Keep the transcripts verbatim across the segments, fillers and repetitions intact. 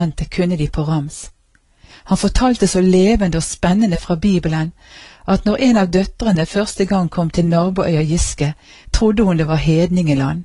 kunne de på rams. Han fortalte så levende og spennende fra Bibelen at når en av døtrene første gang kom til naboøya Giske, trodde hun det var hedningeland.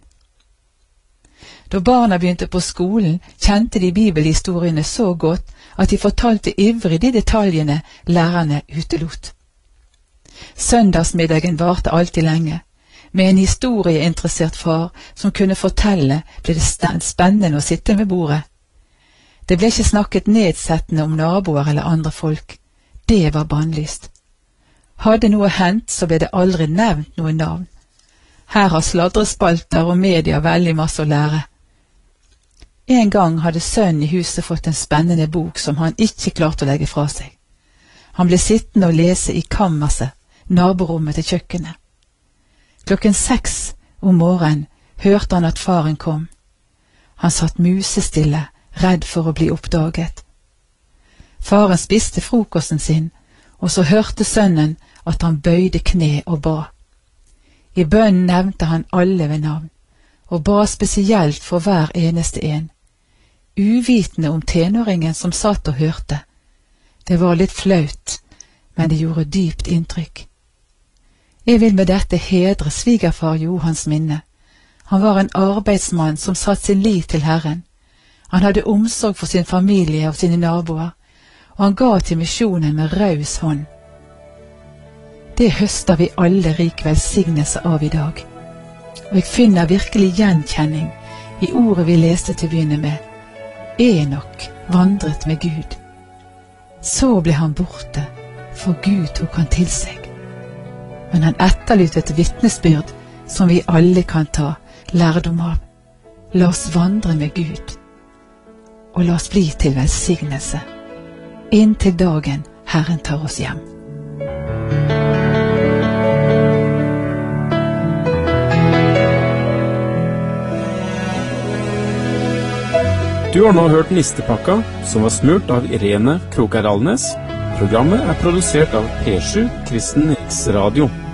Da barna begynte på skolen, kjente de bibelhistoriene så godt at de fortalte ivrig de detaljene lærerne utelot. Søndagsmiddagen varte alltid lenge. Med en historieinteressert far som kunne fortelle, ble det spennende å sitte ved bordet. Det ble ikke snakket nedsettende om naboer eller andre folk. Det var bannlyst. Hadde noe hendt, så ble det aldri nevnt noe navn. Her har sladrespalter og media veldig masse å lære. En gang hadde sønnen i huset fått en spennende bok som han ikke klarte å legge fra seg. Han ble sittende og lese i kammerset, naborommet til kjøkkenet. Klokken seks om morgenen hørte han at faren kom. Han satt musestille, redd for å bli oppdaget. Faren spiste frokosten sin, og så hørte sønnen at han bøyde kne og ba. I bønnen nevnte han alle ved navn, og ba spesielt for hver eneste en, uvitende om tenåringen som satt og hørte. Det var litt flaut, men det gjorde dypt inntrykk. Jeg vil med dette hedre svigerfar Johans minne. Han var en arbeidsmann som satt sin lit til Herren. Han hadde omsorg for sin familie og sine naboer, og han ga til misjonen med raus hånd. Det høster vi alle rik velsignelse av i dag, og jeg finner virkelig gjenkjenning i ordet vi leste til å begynne med. Enok vandret med Gud. Så ble han borte, for Gud tok han til seg. Men han etterlyste et vitnesbyrd som vi alle kan ta lærdom av. La oss vandre med Gud, og la oss bli til velsignelse, inntil dagen Herren tar oss hjem. Du har nå hørt Nistepakka, som var smurt av Irene Kroker Alnes. Programmet er produsert av P sju Kristen Riksradio.